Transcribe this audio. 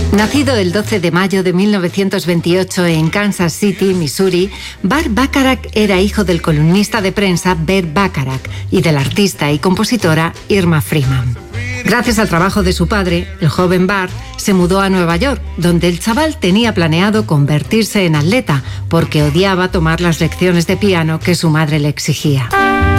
Nacido el 12 de mayo de 1928 en Kansas City, Missouri, Burt Bacharach era hijo del columnista de prensa Bert Bacharach y de la artista y compositora Irma Freeman. Gracias al trabajo de su padre, el joven Bart se mudó a Nueva York, donde el chaval tenía planeado convertirse en atleta porque odiaba tomar las lecciones de piano que su madre le exigía.